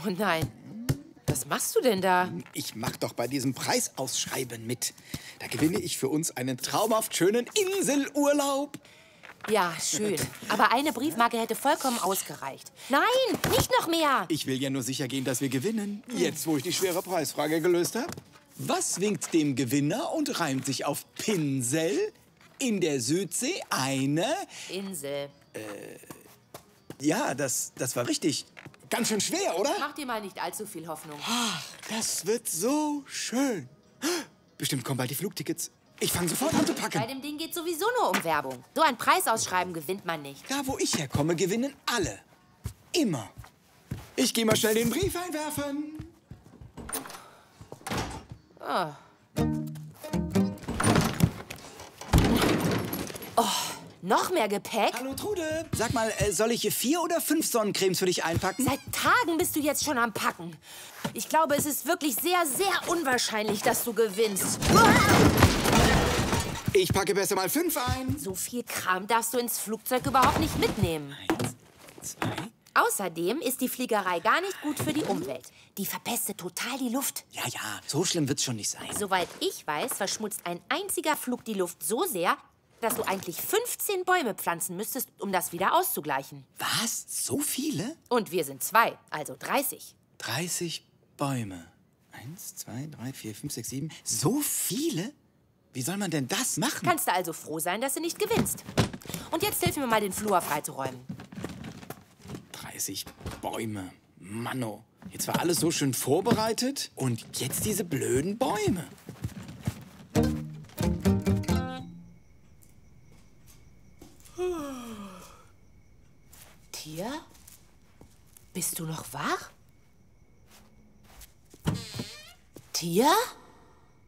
Oh nein. Was machst du denn da? Ich mach doch bei diesem Preisausschreiben mit. Da gewinne ich für uns einen traumhaft schönen Inselurlaub. Ja, schön. Aber eine Briefmarke hätte vollkommen ausgereicht. Nein, nicht noch mehr. Ich will ja nur sicher gehen, dass wir gewinnen. Jetzt, wo ich die schwere Preisfrage gelöst habe. Was winkt dem Gewinner und reimt sich auf Pinsel? In der Südsee eine... Insel. Ja, das war richtig. Ganz schön schwer, oder? Mach dir mal nicht allzu viel Hoffnung. Ach, das wird so schön. Bestimmt kommen bald die Flugtickets. Ich fange sofort an zu packen. Bei dem Ding geht sowieso nur um Werbung. So ein Preisausschreiben gewinnt man nicht. Da, wo ich herkomme, gewinnen alle. Immer. Ich gehe mal schnell den Brief einwerfen. Oh, noch mehr Gepäck? Hallo, Trude. Sag mal, soll ich hier 4 oder 5 Sonnencremes für dich einpacken? Seit Tagen bist du jetzt schon am Packen. Ich glaube, es ist wirklich sehr, sehr unwahrscheinlich, dass du gewinnst. Ich packe besser mal 5 ein. So viel Kram darfst du ins Flugzeug überhaupt nicht mitnehmen. 1, 2. Außerdem ist die Fliegerei gar nicht gut für die Umwelt. Die verpestet total die Luft. Ja, so schlimm wird's schon nicht sein. Soweit ich weiß, verschmutzt ein einziger Flug die Luft so sehr, dass du eigentlich 15 Bäume pflanzen müsstest, um das wieder auszugleichen. Was? So viele? Und wir sind 2, also 30. 30 Bäume. 1, 2, 3, 4, 5, 6, 7. So viele? Wie soll man denn das machen? Kannst du also froh sein, dass du nicht gewinnst. Und jetzt hilf mir mal, den Flur freizuräumen. 30 Bäume. Manno. Jetzt war alles so schön vorbereitet. Und jetzt diese blöden Bäume. Tier? Bist du noch wach? Tier?